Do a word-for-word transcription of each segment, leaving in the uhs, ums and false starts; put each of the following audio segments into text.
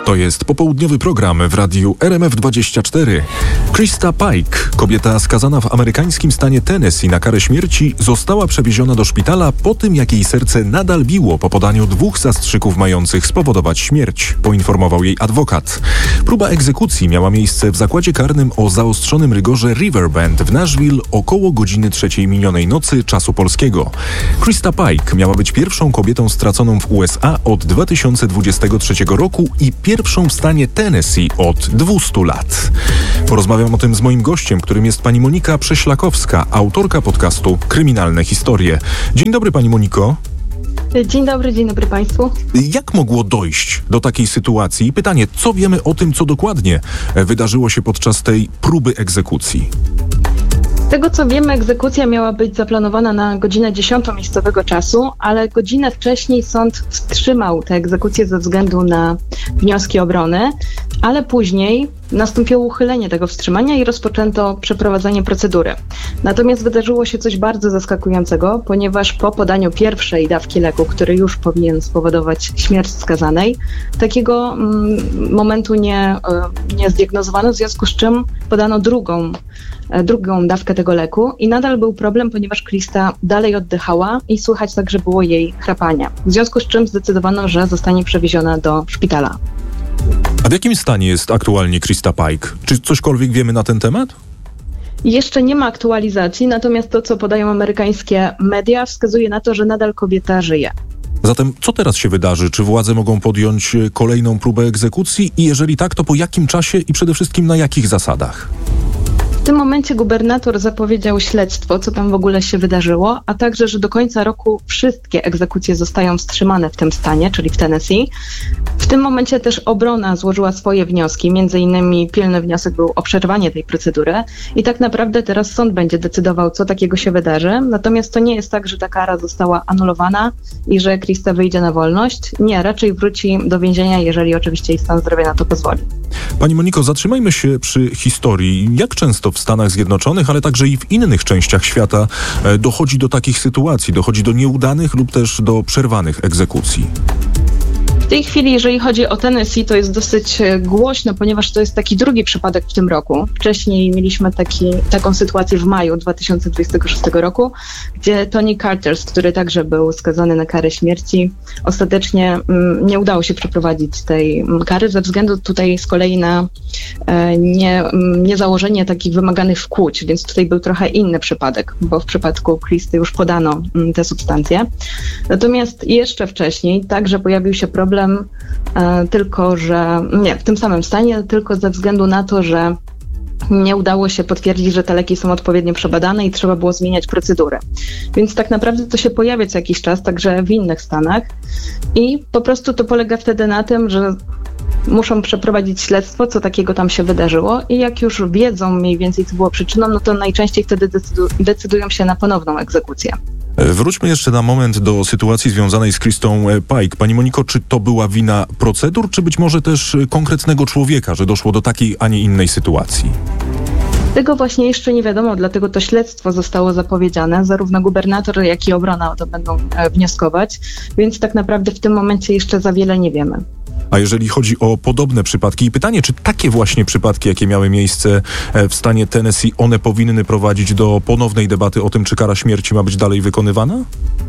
To jest popołudniowy program w radiu R M F dwadzieścia cztery. Krista Pike, kobieta skazana w amerykańskim stanie Tennessee na karę śmierci, została przewieziona do szpitala po tym, jak jej serce nadal biło po podaniu dwóch zastrzyków mających spowodować śmierć, poinformował jej adwokat. Próba egzekucji miała miejsce w zakładzie karnym o zaostrzonym rygorze Riverbend w Nashville około godziny trzeciej minionej nocy czasu polskiego. Krista Pike miała być pierwszą kobietą straconą w U S A od dwa tysiące dwudziestego trzeciego roku i pierwszą w stanie Tennessee od dwustu lat. Porozmawiam o tym z moim gościem, którym jest pani Monika Prześlakowska, autorka podcastu Kryminalne Historie. Dzień dobry, pani Moniko. Dzień dobry, dzień dobry państwu. Jak mogło dojść do takiej sytuacji? Pytanie, co wiemy o tym, co dokładnie wydarzyło się podczas tej próby egzekucji? Z tego co wiemy, egzekucja miała być zaplanowana na godzinę dziesiątą miejscowego czasu, ale godzinę wcześniej sąd wstrzymał tę egzekucję ze względu na wnioski obrony, ale później nastąpiło uchylenie tego wstrzymania i rozpoczęto przeprowadzenie procedury. Natomiast wydarzyło się coś bardzo zaskakującego, ponieważ po podaniu pierwszej dawki leku, który już powinien spowodować śmierć skazanej, takiego mm, momentu nie, nie zdiagnozowano, w związku z czym podano drugą, drugą dawkę tego leku i nadal był problem, ponieważ Krista dalej oddychała i słychać także było jej chrapanie. W związku z czym zdecydowano, że zostanie przewieziona do szpitala. A w jakim stanie jest aktualnie Krista Pike? Czy cośkolwiek wiemy na ten temat? Jeszcze nie ma aktualizacji, natomiast to, co podają amerykańskie media, wskazuje na to, że nadal kobieta żyje. Zatem co teraz się wydarzy? Czy władze mogą podjąć kolejną próbę egzekucji? I jeżeli tak, to po jakim czasie i przede wszystkim na jakich zasadach? W tym momencie gubernator zapowiedział śledztwo, co tam w ogóle się wydarzyło, a także, że do końca roku wszystkie egzekucje zostają wstrzymane w tym stanie, czyli w Tennessee. W tym momencie też obrona złożyła swoje wnioski, między innymi pilny wniosek był o przerwanie tej procedury i tak naprawdę teraz sąd będzie decydował, co takiego się wydarzy. Natomiast to nie jest tak, że ta kara została anulowana i że Krista wyjdzie na wolność. Nie, raczej wróci do więzienia, jeżeli oczywiście jej stan zdrowia na to pozwoli. Pani Moniko, zatrzymajmy się przy historii. Jak często w Stanach Zjednoczonych, ale także i w innych częściach świata dochodzi do takich sytuacji, dochodzi do nieudanych lub też do przerwanych egzekucji? W tej chwili, jeżeli chodzi o Tennessee, to jest dosyć głośno, ponieważ to jest taki drugi przypadek w tym roku. Wcześniej mieliśmy taki, taką sytuację w maju dwa tysiące dwudziestego szóstego roku, gdzie Tony Carter, który także był skazany na karę śmierci, ostatecznie mm, nie udało się przeprowadzić tej kary ze względu tutaj z kolei na e, nie, nie założenie takich wymaganych wkłuć, więc tutaj był trochę inny przypadek, bo w przypadku Kristy już podano mm, te substancje. Natomiast jeszcze wcześniej także pojawił się problem E, tylko, że nie, w tym samym stanie, tylko ze względu na to, że nie udało się potwierdzić, że te leki są odpowiednio przebadane i trzeba było zmieniać procedurę. Więc tak naprawdę to się pojawia co jakiś czas, także w innych stanach i po prostu to polega wtedy na tym, że muszą przeprowadzić śledztwo, co takiego tam się wydarzyło i jak już wiedzą mniej więcej, co było przyczyną, no to najczęściej wtedy decydu- decydują się na ponowną egzekucję. Wróćmy jeszcze na moment do sytuacji związanej z Kristą Pike. Pani Moniko, czy to była wina procedur, czy być może też konkretnego człowieka, że doszło do takiej, a nie innej sytuacji? Tego właśnie jeszcze nie wiadomo, dlatego to śledztwo zostało zapowiedziane. Zarówno gubernator, jak i obrona o to będą wnioskować, więc tak naprawdę w tym momencie jeszcze za wiele nie wiemy. A jeżeli chodzi o podobne przypadki i pytanie, czy takie właśnie przypadki, jakie miały miejsce w stanie Tennessee, one powinny prowadzić do ponownej debaty o tym, czy kara śmierci ma być dalej wykonywana?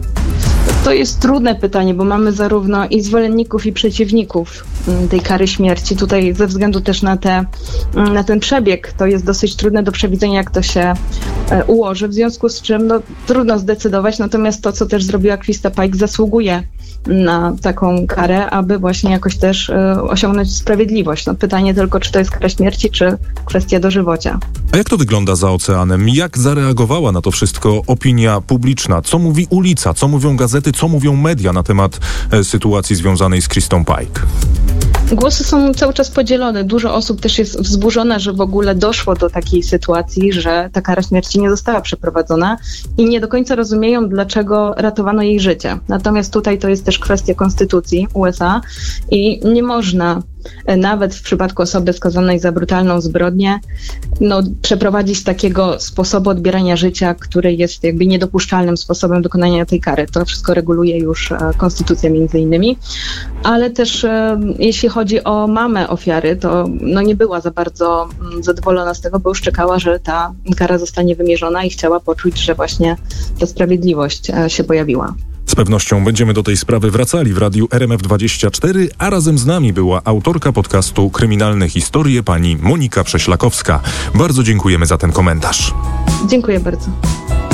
To jest trudne pytanie, bo mamy zarówno i zwolenników, i przeciwników tej kary śmierci. Tutaj ze względu też na, te, na ten przebieg to jest dosyć trudne do przewidzenia, jak to się ułoży, w związku z czym no, trudno zdecydować, natomiast to, co też zrobiła Krista Pike, zasługuje na taką karę, aby właśnie jakoś też e, osiągnąć sprawiedliwość. No, pytanie tylko, czy to jest kara śmierci, czy kwestia dożywocia. A jak to wygląda za oceanem? Jak zareagowała na to wszystko opinia publiczna? Co mówi ulica? Co mówią gazety? Co mówią media na temat e, sytuacji związanej z Kristą Pike? Głosy są cały czas podzielone. Dużo osób też jest wzburzona, że w ogóle doszło do takiej sytuacji, że ta kara śmierci nie została przeprowadzona i nie do końca rozumieją, dlaczego ratowano jej życie. Natomiast tutaj to jest też kwestia konstytucji U S A i nie można nawet w przypadku osoby skazanej za brutalną zbrodnię, no, przeprowadzić takiego sposobu odbierania życia, który jest jakby niedopuszczalnym sposobem dokonania tej kary. To wszystko reguluje już konstytucja między innymi. Ale też jeśli chodzi o mamę ofiary, to no, nie była za bardzo zadowolona z tego, bo już czekała, że ta kara zostanie wymierzona i chciała poczuć, że właśnie ta sprawiedliwość się pojawiła. Z pewnością będziemy do tej sprawy wracali w Radiu R M F dwadzieścia cztery, a razem z nami była autorka podcastu Kryminalne Historie, pani Monika Prześlakowska. Bardzo dziękujemy za ten komentarz. Dziękuję bardzo.